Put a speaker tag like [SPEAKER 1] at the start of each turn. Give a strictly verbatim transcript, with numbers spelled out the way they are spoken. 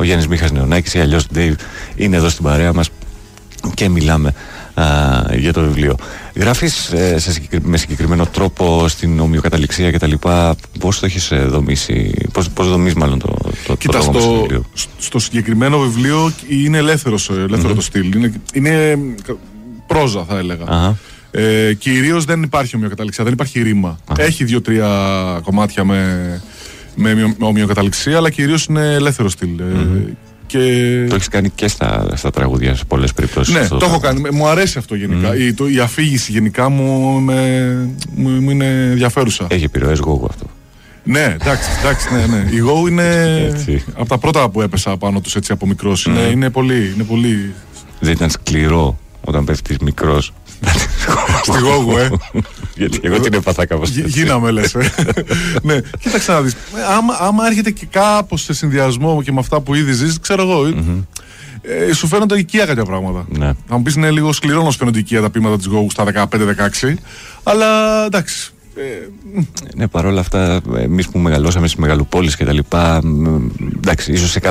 [SPEAKER 1] Ο Γιάννης Μίχας Νεωνάκης ή αλλιώς Dave είναι εδώ στην παρέα μας και μιλάμε α, για το βιβλίο. Γράφεις ε, σε συγκεκρι... με συγκεκριμένο τρόπο στην ομοιοκαταληξία και τα λοιπά. Πώς το έχεις δομήσει, πώς, πώς δομείς μάλλον το, το,
[SPEAKER 2] Κοίτα,
[SPEAKER 1] το
[SPEAKER 2] στο,
[SPEAKER 1] βιβλίο?
[SPEAKER 2] στο συγκεκριμένο βιβλίο είναι ελεύθερος, ελεύθερο mm-hmm. το στυλ. Είναι, είναι πρόζα, θα έλεγα. Uh-huh. Ε, κυρίως δεν υπάρχει ομοιοκαταληξία, δεν υπάρχει ρήμα. Uh-huh. Έχει δύο-τρία κομμάτια με, με, με ομοιοκαταληξία, αλλά κυρίως είναι ελεύθερο στυλ. Mm-hmm. Και... Το
[SPEAKER 1] έχεις κάνει και στα, στα τραγούδια σε πολλές περιπτώσεις.
[SPEAKER 2] Ναι, το, το έχω κάνει. Μου αρέσει αυτό γενικά. Mm. Η, το, η αφήγηση γενικά μου, με, μου, μου είναι ενδιαφέρουσα.
[SPEAKER 1] Έχει επιρροές Go αυτό.
[SPEAKER 2] Ναι, εντάξει, εντάξει, ναι, ναι. Η Go είναι από τα πρώτα που έπεσα πάνω τους έτσι από μικρός. Mm. Είναι, είναι, πολύ, είναι πολύ.
[SPEAKER 1] Δεν ήταν σκληρό όταν πέφτεις μικρός?
[SPEAKER 2] Στη Go, ε.
[SPEAKER 1] Γιατί εγώ την έπαθα κάπως έτσι.
[SPEAKER 2] Γίναμε, λες, ε. Ναι, κοίταξε να δεις. Άμα, άμα έρχεται και κάπως σε συνδυασμό και με αυτά που ήδη ζεις, ξέρω εγώ, mm-hmm. ε, σου φαίνονται οικία κάποια πράγματα. Ναι. Θα μου πεις είναι λίγο σκληρό να σου φαίνονται οικία τα ποίηματα της Go στα δεκαπέντε δεκαέξι, αλλά εντάξει.
[SPEAKER 1] Ε, ναι, παρόλα αυτά, εμείς που μεγαλώσαμε στις μεγαλοπόλεις και τα λοιπά, εντάξει, ίσως σε